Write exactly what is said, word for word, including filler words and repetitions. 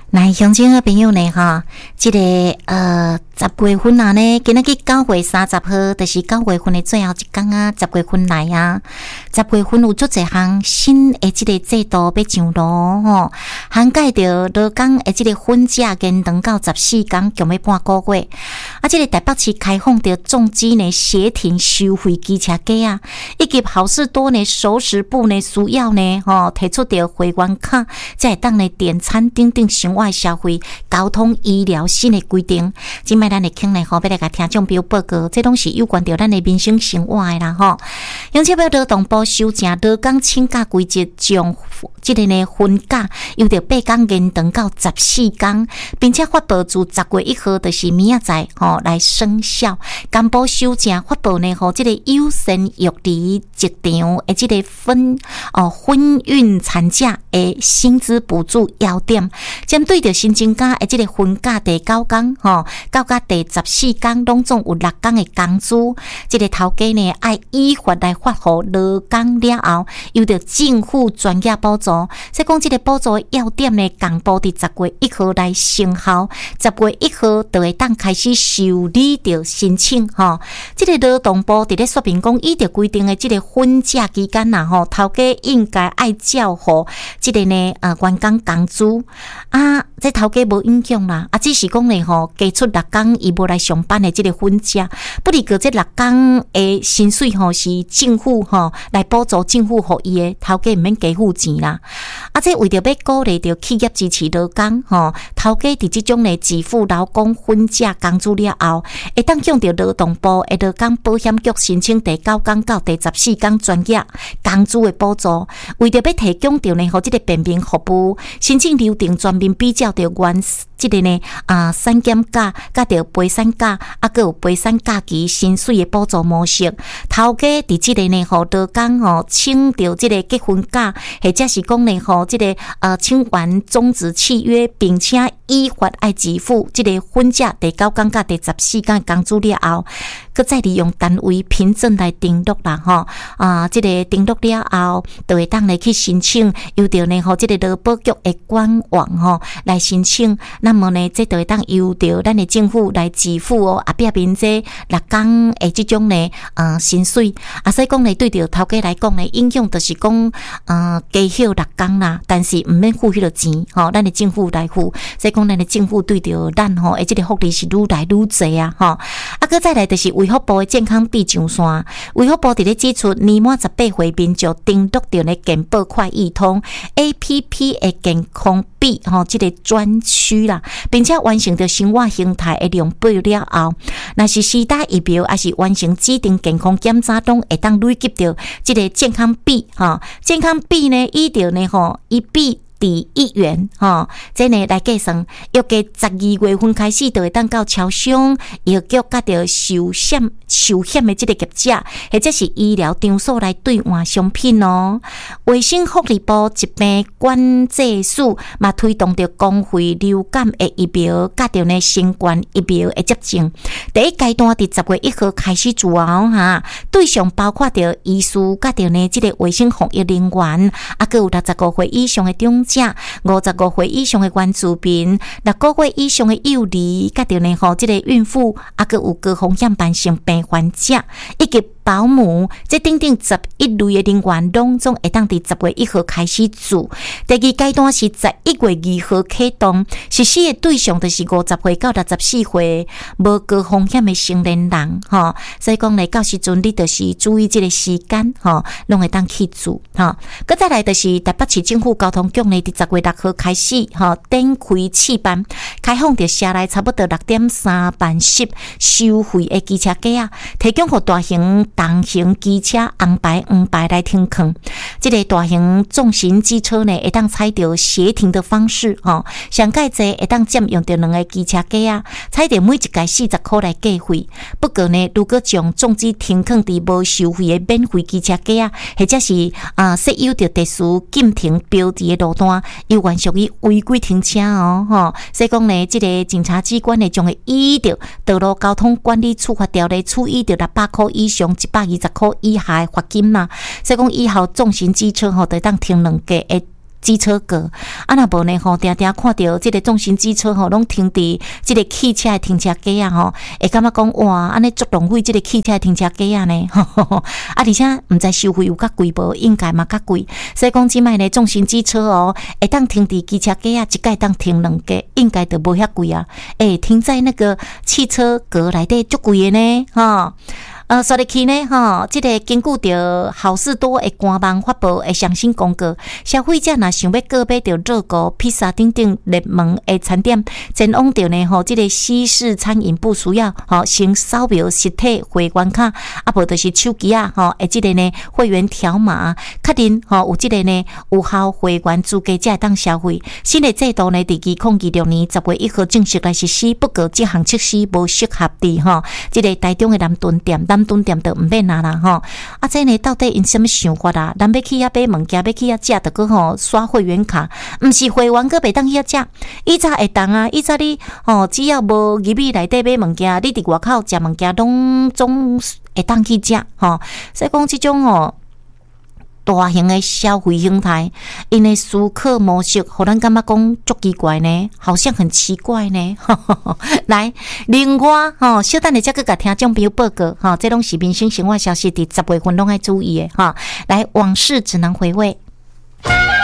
来，乡亲好朋友呢，哈，这个呃十月份啊呢，今仔日九月三十号，就是九月份的最后一天啊，十月份来啊，十月份有足侪项新的这个制度要上路吼，涵盖着劳工的这个婚假延长到十四天，共要半个月。啊，这个台北市开放着重机呢协停收费机车价啊，以及好事多呢熟食部呢需要呢吼提出着会员卡，才会当呢点餐等等生活消费、交通、医疗新的规定。今摆咱会听呢吼，要来甲听众朋友报告，这拢是有关着咱的民生生活的啦吼。并且要劳动部修正劳工请假规则，将这个呢婚假由着八天延长到十四天，并且发布自十月一号就是明仔载吼来生效。干部修正发布呢吼，这个优先育离职场的这个分哦婚孕产假的薪资补助要点，针对着新增加的这个婚假第九天吼，到甲第十四天拢总有六天的工资，这个头家呢爱依法来发予劳工了后，由着政府专业补助。所以讲这个补助要点呢，公布伫十月一号来生效，十月一号就会当开始受理着申请吼。这个劳动部伫咧说明讲，依着规定的这个婚假期间呐吼，头家应该爱缴付这个呢呃员工工资啊，这头家无影响啦，啊只是讲呢吼，加出六天伊无来上班的这个婚假，不离个这六天的薪水吼是政府吼来补助政府互伊的，头家毋免加付钱啦。啊，这为着要鼓励着企业支持劳工吼，头家伫即种呢支付劳工婚假工资了后，会当向着劳动部的劳工保险局申请第九天到第十四天专业工资的补助，为着要提供着呢，互即个便民服务，申请流程全面比较着原即个呢啊产检假、甲着陪产假，啊，佮有陪产假期薪水的补助模式。头家伫即个呢，互劳工吼请着即个结婚假，或者是讲呢，吼即个呃请完终止契约，并且依法爱支付即个婚假第九天甲第十四天工资了后，佮再利用单位凭证来登录啦吼啊，即个登录了后，就会当来去申请，由着呢吼即个劳保局的官网吼来申请。那么呢，这就会当由着咱的政府来支付哦，啊，表面这六天的这种呢，呃，薪水啊，所以讲呢，对着头家来讲呢，影响就是讲，呃，加休六天啦，但是唔免付迄个钱，吼，咱的政府来付，所以讲咱的政府对着咱吼，诶，这个福利是愈来愈侪啊，吼，啊，佮再来就是卫福部的健康币上线，卫福部伫咧指出，年满十八岁民众登录着呢健保快易通 A P P 的健康币吼，这个专区啦。并且完成着生活形态的量表了后，若是施打疫苗，还是完成指定健康检查，拢会当累积着这个健康币哈。健康币呢，依着呢吼一币抵一元吼，这呢来计算，约计十二月份开始，就会当到超商、药局甲着寿险、寿险的这个业者，或者是医疗场所来兑换商品哦。卫生福利部疾病管制署嘛推动着公费流感的疫苗，甲着呢新冠疫苗的接种。第一阶段伫十月一号开始做哦哈，对象包括着医师，甲着呢这个卫生防疫人员，啊，佮有六十五岁以上的长者。五十五岁以上的原住民，六个月以上的幼儿，甲着呢吼，这个孕妇，啊，佮有高风险慢性病患者，以及保姆，这等等十一类的人员，拢总会当伫十月一号开始做。第二阶段是十一月二号启动，实施的对象就是五十岁到六十四岁无高风险的成年人，吼。所以讲呢，到时阵你就是注意这个时间，吼，拢会当去做，吼。佮再来就是台北市政府交通局呢，伫十月六号开始，吼，展开试办，开放着车内差不多六点三万室收费的机车价啊，提供给大型重型机车安排安排来停靠，这个大型重型机车呢，会当采着协停的方式，吼，上盖济会当占用着两个机车架啊，采着每一架四十块来计费。不过呢，如果将重机停靠伫无收费的免费机车架啊，或者是啊设有着特殊禁停标志的路段，又原属于违规停车哦，吼。所以讲呢，这个警察机关呢，将会依着道路交通管理处罚条例处以着六百块以上一百二十块以下的罚金啦。所以讲以后重型机车吼，得当停两架的机车格，啊，若无呢吼，定定看到即个重型机车吼，拢停伫即个汽车的停车格啊吼，会感觉讲哇，安尼足浪费即个汽车的停车格啊呢，啊，而且毋知收费有较贵无，应该嘛较贵。所以讲即摆呢，重型机车哦，会当停伫机车格啊，一摆当停两格，应该都无遐贵啊。诶、欸，停在那个汽车格内底足贵的呢，哈。呃，说入去呢，吼，即、這个根据着好事多的官网发布的最新公告，消费者若想要购买着热狗、披萨等等热门的餐点，前往着呢，吼，即、這个西式餐饮部需要，吼，先扫描实体会员卡，啊，无就是手机啊，吼，诶，即个呢会员条码，确定吼有即个呢有效会员资格才会当消费。新的制度呢，伫二零二六年十月一号正式来实施，不过这项措施无适合伫吼，即、這個台中的南屯店。南屯店就毋免啦啦吼，啊，这呢到底因什么想法啊？咱要去遐买物件，要去遐食，着个吼刷会员卡，毋是会员个袂当遐食。以前会当啊，以前你吼只要无入去内底买物件，你伫外口食物件拢总会当去食吼。所以讲即种吼。大型的消费形态，因的思考模式，互咱感觉讲足奇怪呢，好像很奇怪呢。来，另外吼，小等下再去甲听众朋友报告，哈，这拢是民生生活消息，伫十月份拢爱注意的哈。来，往事只能回味。